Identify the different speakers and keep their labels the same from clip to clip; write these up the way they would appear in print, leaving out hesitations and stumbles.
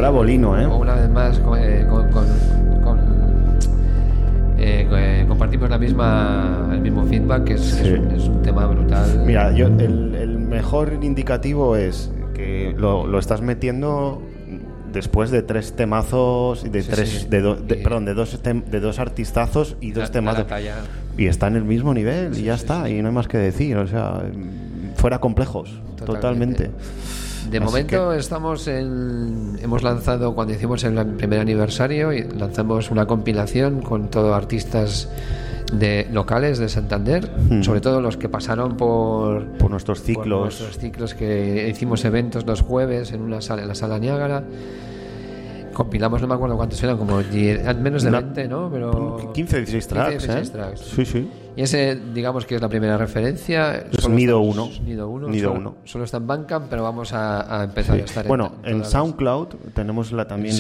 Speaker 1: Frabolino,
Speaker 2: una vez más compartimos el mismo feedback, que es un tema brutal.
Speaker 1: Mira, el mejor indicativo es que lo estás metiendo después de 3 temazos, de dos artistazos y 2 temazos. Y está en el mismo nivel y ya está, y no hay más que decir, o sea, fuera complejos, totalmente.
Speaker 2: De momento hemos lanzado, cuando hicimos el primer aniversario, y lanzamos una compilación con todos artistas locales de Santander, sobre todo los que pasaron por
Speaker 1: nuestros ciclos.
Speaker 2: Que hicimos eventos los jueves en la sala Niágara. Compilamos, no me acuerdo cuántos eran, como menos de 20, ¿no? Pero
Speaker 1: 15, 16 tracks. Sí.
Speaker 2: Y ese, digamos que es la primera referencia.
Speaker 1: Es Nido 1.
Speaker 2: Solo está en Bandcamp, pero vamos a empezar a estar
Speaker 1: en SoundCloud tenemos también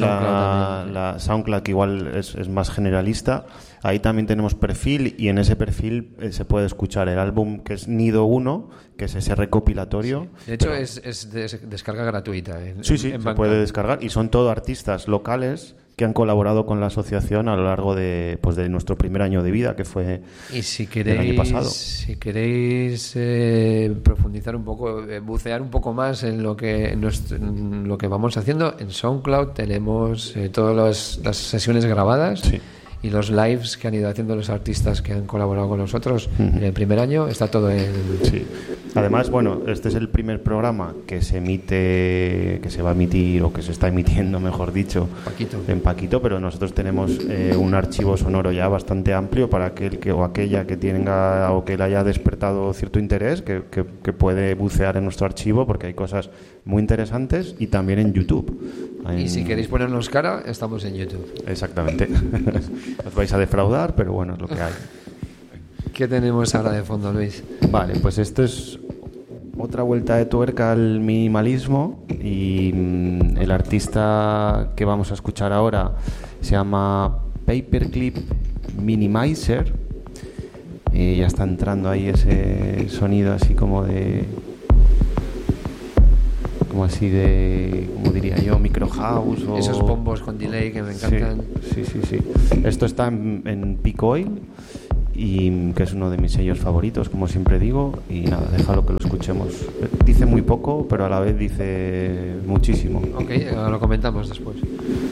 Speaker 1: la SoundCloud, que igual es más generalista. Ahí también tenemos perfil, y en ese perfil se puede escuchar el álbum, que es Nido 1, que es ese recopilatorio.
Speaker 2: Sí. De hecho, es descarga gratuita.
Speaker 1: Se puede descargar, y son todo artistas locales que han colaborado con la asociación a lo largo de nuestro primer año de vida, que fue el año pasado.
Speaker 2: Si queréis profundizar un poco, bucear un poco más en lo que vamos haciendo, en SoundCloud tenemos todas las sesiones grabadas.
Speaker 1: Sí.
Speaker 2: Y los lives que han ido haciendo los artistas que han colaborado con nosotros en el primer año, está todo en...
Speaker 1: Sí. Además, este es el primer programa que se va a emitir, o que se está emitiendo, mejor dicho, en Paquito, pero nosotros tenemos un archivo sonoro ya bastante amplio para aquel o aquella que tenga o que le haya despertado cierto interés, que puede bucear en nuestro archivo, porque hay cosas muy interesantes, y también en YouTube.
Speaker 2: Y si queréis ponernos cara, estamos en YouTube.
Speaker 1: Exactamente. Os vais a defraudar, pero bueno, es lo que hay.
Speaker 2: ¿Qué tenemos ahora de fondo, Luis?
Speaker 1: Vale, pues esto es otra vuelta de tuerca al minimalismo, y el artista que vamos a escuchar ahora se llama Paperclip Minimizer. Ya está entrando ahí ese sonido así como diría yo, micro house, o
Speaker 2: esos bombos con delay que me encantan.
Speaker 1: Sí. Esto está en Peak Oil, y que es uno de mis sellos favoritos, como siempre digo, y nada, déjalo que lo escuchemos. Dice muy poco, pero a la vez dice muchísimo.
Speaker 2: Ok, lo comentamos después.